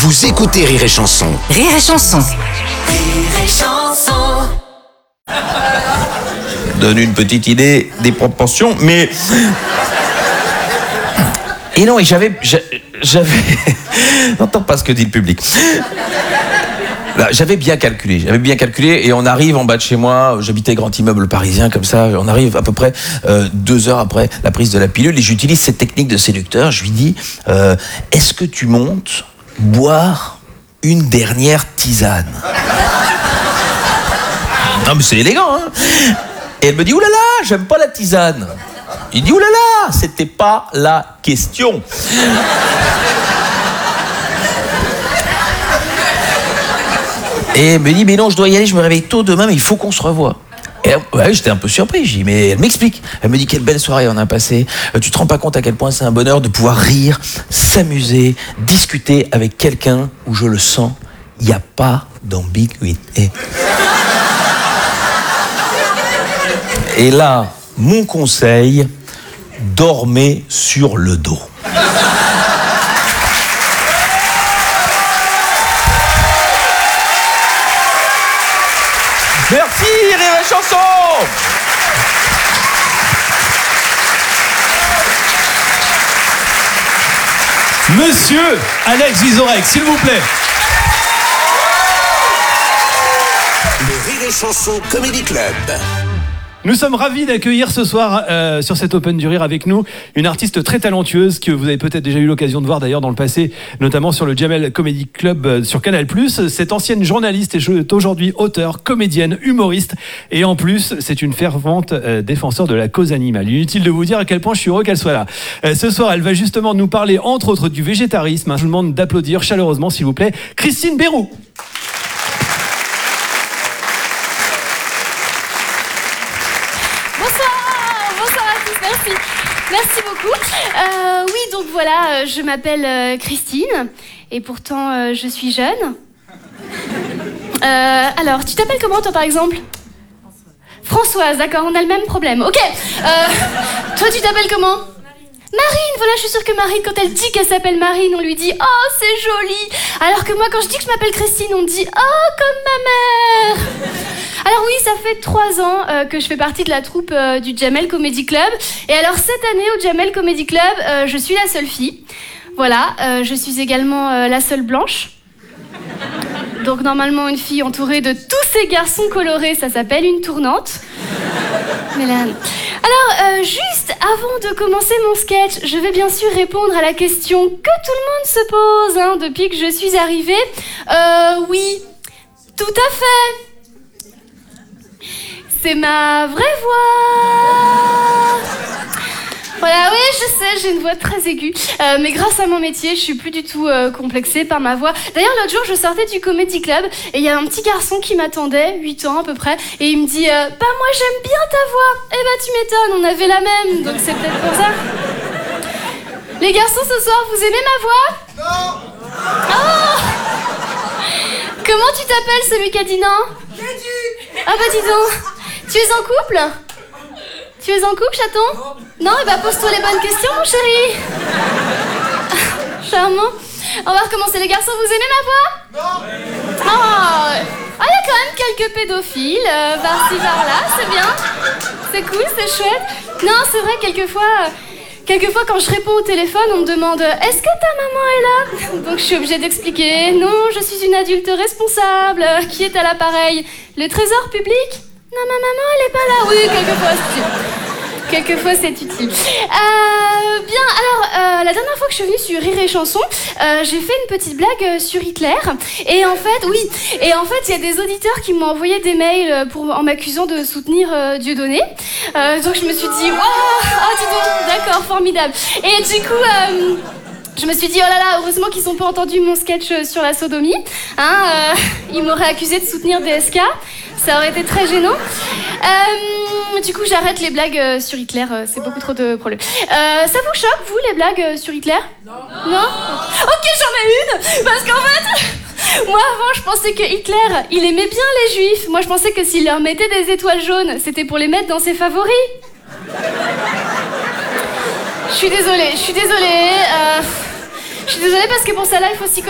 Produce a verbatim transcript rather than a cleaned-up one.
Vous écoutez Rire et Chanson. Rire et Chanson. Rire et Chanson. Donne une petite idée des proportions, mais... Et non, et j'avais... J'avais... N'entends pas ce que dit le public. Là, j'avais bien calculé, j'avais bien calculé, et on arrive en bas de chez moi, j'habitais grand immeuble parisien comme ça, on arrive à peu près euh, deux heures après la prise de la pilule, et j'utilise cette technique de séducteur, je lui dis, euh, est-ce que tu montes boire une dernière tisane? Non mais c'est élégant, hein. Et elle me dit, oulala, j'aime pas la tisane. Il dit, oulala, c'était pas la question. Et elle me dit, mais non, je dois y aller, je me réveille tôt demain, mais il faut qu'on se revoie. Et ouais, j'étais un peu surpris, j'ai dit, mais elle m'explique. Elle me dit, quelle belle soirée on a passé. Tu te rends pas compte à quel point c'est un bonheur de pouvoir rire, s'amuser, discuter avec quelqu'un où je le sens, il n'y a pas d'ambiguïté. Et là, mon conseil, dormez sur le dos. Merci, Rire et Chanson. Monsieur Alex Vizorek, s'il vous plaît. Le Rire et Chanson Comedy Club. Nous sommes ravis d'accueillir ce soir euh, sur cette Open du Rire avec nous une artiste très talentueuse que vous avez peut-être déjà eu l'occasion de voir d'ailleurs dans le passé, notamment sur le Jamel Comedy Club euh, sur Canal plus. Cette ancienne journaliste est aujourd'hui auteure, comédienne, humoriste et en plus c'est une fervente euh, défenseur de la cause animale. Inutile de vous dire à quel point je suis heureux qu'elle soit là. Euh, ce soir elle va justement nous parler entre autres du végétarisme. Je vous demande d'applaudir chaleureusement s'il vous plaît Christine Béroux. Merci. Merci beaucoup. Euh, oui, donc voilà, je m'appelle euh, Christine et pourtant euh, je suis jeune. Euh, alors, tu t'appelles comment toi par exemple ? Françoise, d'accord, on a le même problème. Ok. Euh, toi, tu t'appelles comment ? Marine, voilà, je suis sûre que Marine, quand elle dit qu'elle s'appelle Marine, on lui dit « Oh, c'est joli !» Alors que moi, quand je dis que je m'appelle Christine, on me dit « Oh, comme ma mère !» Alors oui, ça fait trois ans euh, que je fais partie de la troupe euh, du Jamel Comedy Club. Et alors cette année, au Jamel Comedy Club, euh, je suis la seule fille. Voilà, euh, je suis également euh, la seule blanche. Donc normalement, une fille entourée de tous ces garçons colorés, ça s'appelle une tournante. Mais là... Alors, euh, juste avant de commencer mon sketch, je vais bien sûr répondre à la question que tout le monde se pose hein, depuis que je suis arrivée. Euh, oui, tout à fait. C'est ma vraie voix. Voilà, oui, je sais, j'ai une voix très aiguë. Euh, mais grâce à mon métier, je suis plus du tout euh, complexée par ma voix. D'ailleurs, l'autre jour, je sortais du Comedy Club et il y a un petit garçon qui m'attendait, huit ans à peu près, et il me dit euh, « Bah moi, j'aime bien ta voix !» Eh bah, tu m'étonnes, on avait la même, donc c'est peut-être pour ça. Les garçons, ce soir, vous aimez ma voix ? Non. Oh. Comment tu t'appelles, celui qui a dit non ? J'ai dit. Ah bah dis donc, tu es en couple ? Tu es en couple, chaton ? Non, et bah pose-toi les bonnes questions, mon chéri. Charmant. On va recommencer, les garçons, vous aimez ma voix ? Non. Oh, il y a quand même quelques pédophiles, euh, par-ci, par-là, c'est bien. C'est cool, c'est chouette. Non, c'est vrai, quelquefois, euh, quelquefois, quand je réponds au téléphone, on me demande « Est-ce que ta maman est là ?» Donc je suis obligée d'expliquer « Non, je suis une adulte responsable. Qui est à l'appareil ? Le trésor public ? Non, ma maman, elle est pas là. » Oui, quelquefois, c'est utile. Quelquefois, c'est utile. Euh, bien, alors, euh, la dernière fois que je suis venue sur Rire et Chanson, euh, j'ai fait une petite blague sur Hitler. Et en fait, oui, et en fait, il y a des auditeurs qui m'ont envoyé des mails pour, en m'accusant de soutenir euh, Dieudonné. Euh, donc je me suis dit, waouh, oh, dis donc, d'accord, formidable. Et du coup... Euh, Je me suis dit, oh là là, heureusement qu'ils n'ont pas entendu mon sketch sur la sodomie. Hein, euh, ils m'auraient accusé de soutenir D S K. Ça aurait été très gênant. Euh, du coup, j'arrête les blagues sur Hitler. C'est beaucoup trop de problèmes. Euh, ça vous choque, vous, les blagues sur Hitler ? Non. Non ? Ok, j'en ai une. Parce qu'en fait, moi, avant, je pensais que Hitler, il aimait bien les juifs. Moi, je pensais que s'il leur mettait des étoiles jaunes, c'était pour les mettre dans ses favoris. Je suis désolée, je suis désolée. Euh, je suis désolée parce que pour ça là, il faut s'y connaître.